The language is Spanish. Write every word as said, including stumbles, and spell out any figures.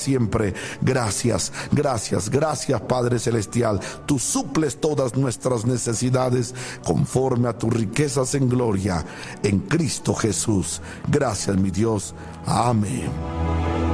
siempre. Gracias, gracias, gracias, Padre Celestial. Tú suples todas nuestras necesidades conforme a tus riquezas en gloria en Cristo Jesús. Gracias, mi Dios. Amén.